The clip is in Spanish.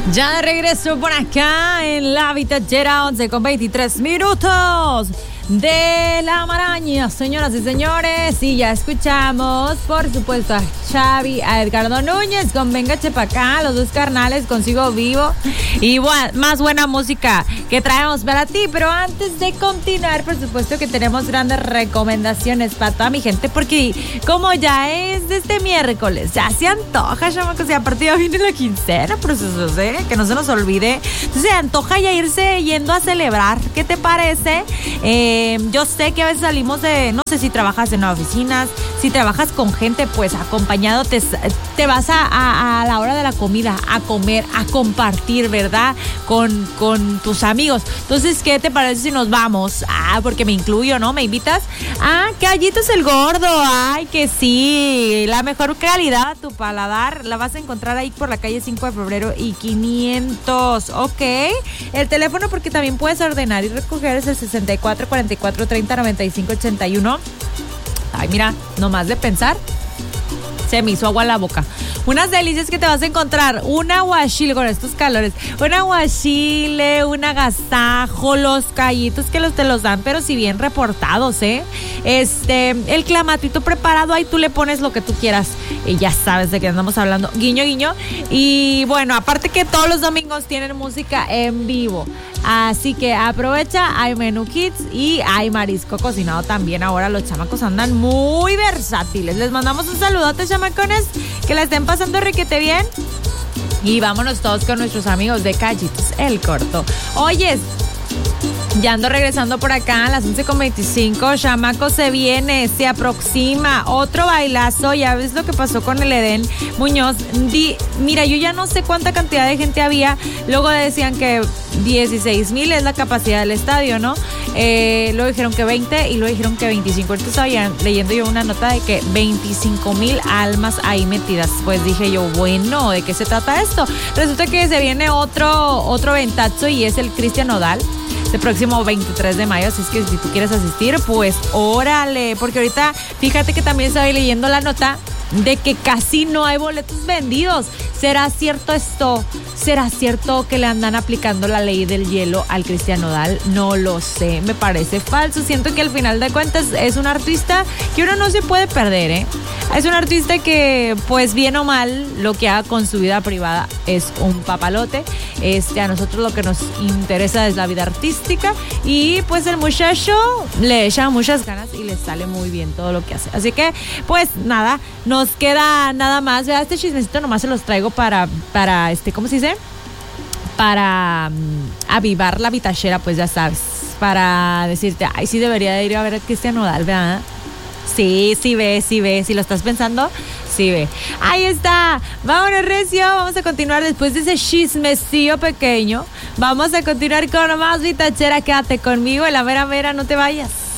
Ya de regreso por acá en la Vitachera, 11:23 de la maraña, señoras y señores. Y ya escuchamos, por supuesto, a Xavi, a Edgardo Núñez con Venga Chepacá, los dos carnales, Consigo Vivo. Y bueno, más buena música que traemos para ti. Pero antes de continuar, por supuesto que tenemos grandes recomendaciones para toda mi gente, porque como ya es de este miércoles, ya se antoja, chamacos, y aparte ya viene la quincena, procesos, que no se nos olvide. Entonces se antoja ya irse yendo a celebrar. ¿Qué te parece? Yo sé que a veces salimos de, no sé si trabajas en oficinas, si trabajas con gente, pues acompañado te vas a la hora de la comida, a comer, a compartir, ¿verdad? Con tus amigos. Entonces, ¿qué te parece si nos vamos? Porque me incluyo, ¿no? ¿Me invitas? Gallitos el Gordo. Ay, que sí. La mejor calidad a tu paladar la vas a encontrar ahí por la calle 5 de febrero y 500. Ok. El teléfono, porque también puedes ordenar y recoger, es el 64 44 30 95 81. Ay, mira, nomás de pensar se me hizo agua en la boca. Unas delicias que te vas a encontrar. Un aguachile con estos calores. Un aguachile, un agasajo, los callitos que te los dan, pero si bien reportados, el clamatito preparado, ahí tú le pones lo que tú quieras. Y ya sabes de qué andamos hablando. Guiño, guiño. Y bueno, aparte que todos los domingos tienen música en vivo. Así que aprovecha, hay menú kids y hay marisco cocinado también. Ahora los chamacos andan muy versátiles. Les mandamos un saludote, chamacones, que la estén pasando requete bien. Y vámonos todos con nuestros amigos de Callitos el Corto. Oyes, ya ando regresando por acá a las 11:25. Chamaco, se viene, se aproxima otro bailazo. Ya ves lo que pasó con el Edén Muñoz. Mira, yo ya no sé cuánta cantidad de gente había. Luego decían que 16,000 es la capacidad del estadio, ¿no? Luego dijeron que 20 y luego dijeron que 25. Ahorita estaba leyendo yo una nota de que 25,000 almas ahí metidas. Pues dije yo, bueno, ¿de qué se trata esto? Resulta que se viene otro ventazo y es el Cristian Nodal. El próximo 23 de mayo, así es que si tú quieres asistir, pues órale, porque ahorita fíjate que también estaba leyendo la nota de que casi no hay boletos vendidos. ¿Será cierto esto? ¿Será cierto que le andan aplicando la ley del hielo al Cristian Nodal? No lo sé, me parece falso. Siento que al final de cuentas es un artista que uno no se puede perder, Es un artista que, pues bien o mal, lo que haga con su vida privada es un papalote. A nosotros lo que nos interesa es la vida artística y pues el muchacho le echa muchas ganas y le sale muy bien todo lo que hace. Así que, pues nada, nos queda nada más. ¿Verdad? Este chismecito nomás se los traigo para ¿cómo se dice? Para avivar la vitachera, pues ya sabes. Para decirte, ay, sí debería de ir a ver a Cristian Nodal, ¿verdad? Sí ve. Si lo estás pensando, sí ve. Ahí está. Vámonos, recio. Vamos a continuar después de ese chismecillo pequeño. Vamos a continuar con más vitachera. Quédate conmigo. En la mera, no te vayas.